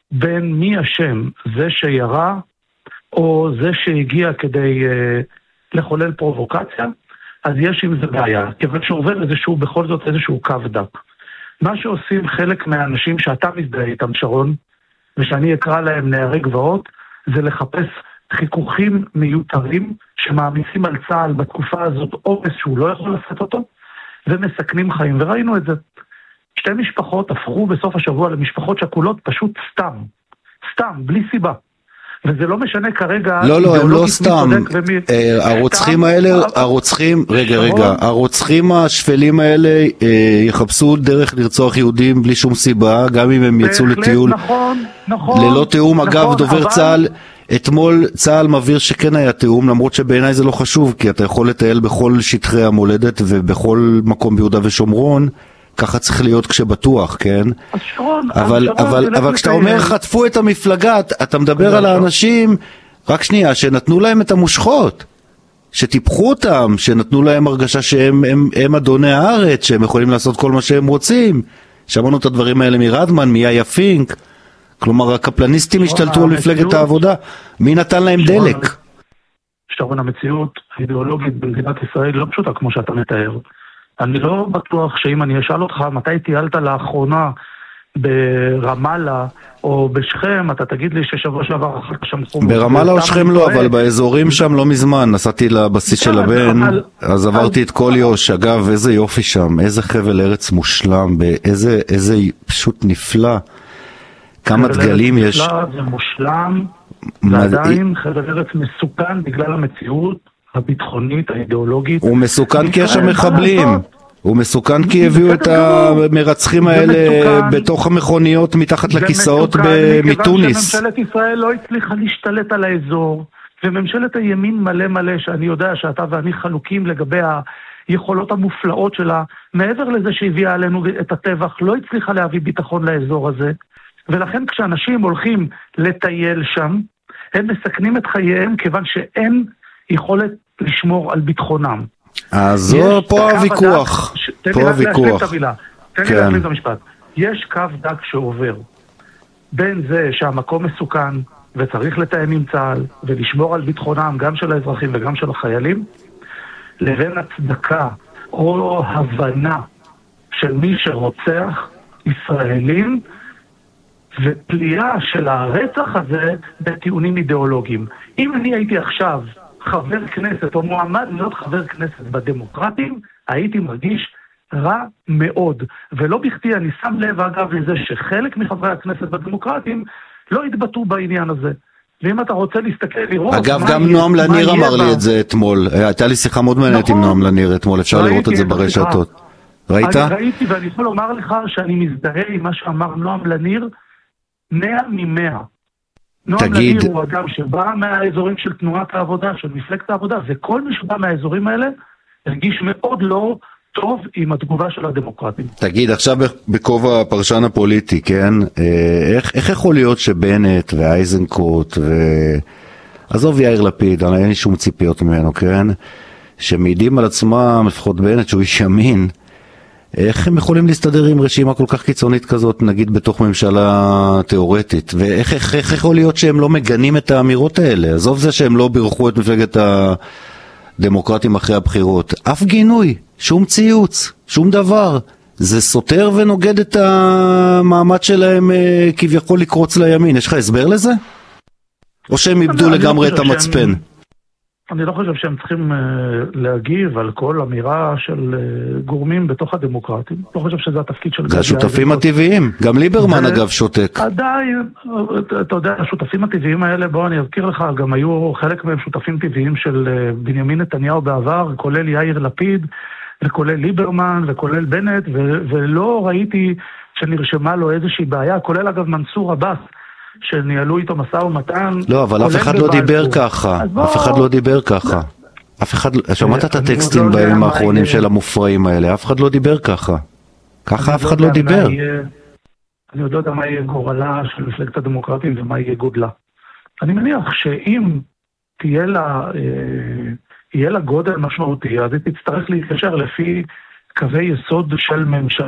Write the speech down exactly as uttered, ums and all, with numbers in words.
בין מי השם, זה שירה או זה שהגיע כדי uh, לחולל פרובוקציה, אז יש עם זה בעיה, כיוון שעובר איזשהו, בכל זאת איזשהו קו דק. מה שעושים חלק מהאנשים שאתה מזדהה איתם, שרון, ושאני אקרא להם נערי גבעות, זה לחפש חיכוכים מיותרים שמעמיסים על צה"ל בתקופה הזאת עומס שהוא לא יכול לשאת אותו, ומסכנים חיים, וראינו את זה. שתי משפחות הפכו בסוף השבוע למשפחות שכולות פשוט סתם, סתם, בלי סיבה. וזה לא משנה כרגע... לא, לא, הם לא סתם. הרוצחים האלה, הרוצחים, רגע, רגע, הרוצחים השפלים האלה יחפשו דרך לרצוח יהודים בלי שום סיבה, גם אם הם יצאו לטיול. נכון, נכון. ללא תיאום, אגב, דובר צה"ל, אתמול צה"ל מבהיר שכן היה תיאום, למרות שבעיניי זה לא חשוב, כי אתה יכול לטייל בכל שטחי המולדת ובכל מקום ביהודה ושומרון, ככה צריך להיות כשבטוח, כן? שרון, אבל, שרון, אבל, אבל כשאתה אומר חטפו את המפלגה, אתה מדבר על האנשים, רק שנייה, שנתנו להם את המושכות, שטיפחו אותם, שנתנו להם הרגשה שהם הם, הם אדוני הארץ, שהם יכולים לעשות כל מה שהם רוצים. שמענו את הדברים האלה מרדמן, מיאיה פינק, כלומר הקפלניסטים השתלטו על מפלגת העבודה. מי נתן להם דלק? שרון, המציאות האידיאולוגית במדינת ישראל לא פשוטה כמו שאתה מתאר. אני לא בטוח שאם אני אשאל אותך מתי טיילת לאחרונה ברמאללה או בשכם, אתה תגיד לי ששבוע שעבר אחר שם חומוס. ברמאללה או שכם לא, אבל באזורים שם לא מזמן, נסעתי לבסיס של הבן, אז עברתי את כל יוש. אגב, איזה יופי שם, איזה חבל ארץ מושלם, איזה פשוט נפלא, כמה דגלים יש. זה מושלם, ועדיין חבל ארץ מסוכן בגלל המציאות הביטחונית, האידיאולוגית. הוא מסוכן כי יש המחבלים. הוא מסוכן כי הביאו את המרצחים האלה בתוך המכוניות מתחת לכיסאות מתוניס. מכיוון שממשלת ישראל לא הצליחה להשתלט על האזור, וממשלת הימין מלא מלא, שאני יודע שאתה ואני חלוקים לגבי היכולות המופלאות שלה, מעבר לזה שהביאה עלינו את הטבח, לא הצליחה להביא ביטחון לאזור הזה, ולכן כשאנשים הולכים לטייל שם, הם מסכנים את חייהם כיוון שאין יכולת לשמור על ביטחונם. אז זו פה הוויכוח. פה הוויכוח. תן לי להשלים את המשפט. יש קו דק שעובר בין זה שהמקום מסוכן וצריך לתאם עם צה"ל ולשמור על ביטחונם גם של האזרחים וגם של החיילים, לבין הצדקה או הבנה של מי שרוצח ישראלים ופליאה של הרצח הזה בטיעונים אידיאולוגיים. אם אני הייתי עכשיו חבר כנסת או מועמד להיות חבר כנסת בדמוקרטים, הייתי מרגיש רע מאוד. ולא בכדי אני שם לב אגב לזה שחלק מחברי הכנסת בדמוקרטים לא התבטאו בעניין הזה. ואם אתה רוצה להסתכל לראות... אגב, גם נועם לניר אמר לי את זה אתמול. הייתה לי שיחה מאוד מעניינת עם נועם לניר אתמול, אפשר לראות את זה ברשתות. ראית? אני ראיתי ואני יכול לומר לך שאני מזדהה עם מה שאמר נועם לניר מאה ממאה. נועם לניר הוא אדם שבא מהאזורים של תנועת העבודה, של מפלגת העבודה, וכל מי שבא מהאזורים האלה הרגיש מאוד לא טוב עם התגובה של הדמוקרטים. תגיד, עכשיו בכובע הפרשן הפוליטי, כן? איך, איך יכול להיות שבנט ואייזנקוט ו... עזוב יאיר לפיד, אין לי שום ציפיות ממנו, כן? שמעידים על עצמם, לפחות בנט שהוא איש ימין, איך הם יכולים להסתדר עם רשימה כל כך קיצונית כזאת, נגיד בתוך ממשלה תיאורטית? ואיך איך, איך יכול להיות שהם לא מגנים את האמירות האלה? עזוב זה שהם לא בירכו את מפלגת הדמוקרטים אחרי הבחירות. אף גינוי, שום ציוץ, שום דבר. זה סותר ונוגד את המעמד שלהם כביכול לקרוץ לימין. יש לך הסבר לזה? או שהם איבדו לגמרי את המצפן? אני לא חושב שהם צריכים uh, להגיב על כל אמירה של uh, גורמים בתוך הדמוקרטים. לא חושב שזה התפקיד של... זה השותפים הטבעיים. גם ליברמן ו... אגב שותק. עדיין, אתה יודע, השותפים הטבעיים האלה, בוא אני אזכיר לך, גם היו חלק מהם שותפים טבעיים של uh, בנימין נתניהו בעבר, כולל יאיר לפיד, וכולל ליברמן, וכולל בנט, ו- ולא ראיתי שנרשמה לו איזושהי בעיה, כולל אגב מנסור עבאס, שניהלו איתו מסע ומתן. לא, אבל אף אחד לא דיבר ככה. אף אחד לא דיבר ככה. אף אחד, שמעת את הטקסטים בימים האחרונים של המופרעים האלה, אף אחד לא דיבר ככה. ככה אף אחד לא דיבר. אני עוד לא יודע מה יהיה גורלה של מפלגת הדמוקרטים ומה יהיה גודלה. אני מניח שאם תהיה לה, יהיה לה גודל משמעותי, אז היא תצטרך להתקשר לפי קווי יסוד של ממשלה.